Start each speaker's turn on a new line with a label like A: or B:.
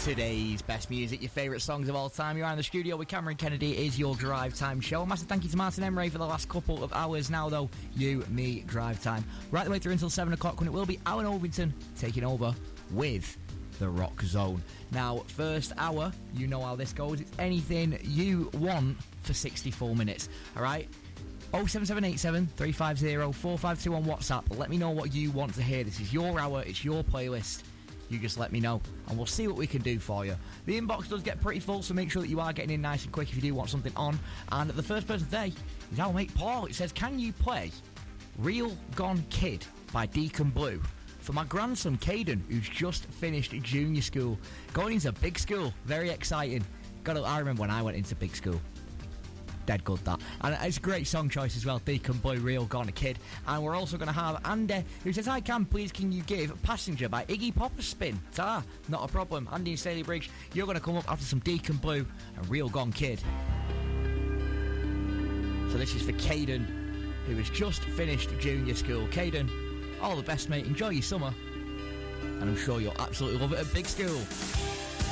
A: Today's best music, your favourite songs of all time. You're in the studio with Cameron Kennedy. It is your Drive Time show. A massive thank you to Martin Emery for the last couple of hours now, though. You, me, Drive Time. Right the way through until 7 o'clock when it will be Alan Ovington taking over with the Rock Zone. Now, first hour, you know how this goes. It's anything you want for 64 minutes. All right? 07787 350 452 on WhatsApp. Let me know what you want to hear. This is your hour. It's your playlist. You just let me know and we'll see what we can do for you. The inbox does get pretty full, so make sure that you are getting in nice and quick if you do want something on. And the first person today is our mate Paul. It says, can you play Real Gone Kid by Deacon Blue for my grandson Caden, who's just finished junior school, going into big school? Very exciting. I remember when I went into big school. Dead good, that. And it's a great song choice as well, Deacon Blue, Real Gone Kid. And we're also going to have Andy, who says, hi Cam, please can you give Passenger by Iggy Pop a spin? Ta, not a problem. Andy and Staley Bridge, you're going to come up after some Deacon Blue and Real Gone Kid. So this is for Caden, who has just finished junior school. Caden, all the best, mate. Enjoy your summer. And I'm sure you'll absolutely love it at big school.